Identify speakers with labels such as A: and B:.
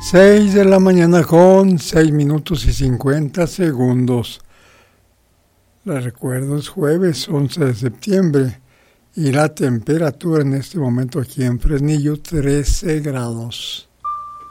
A: 6 de la mañana con 6 minutos y 50 segundos. Les recuerdo, es jueves 11 de septiembre y la temperatura en este momento aquí en Fresnillo 13 grados.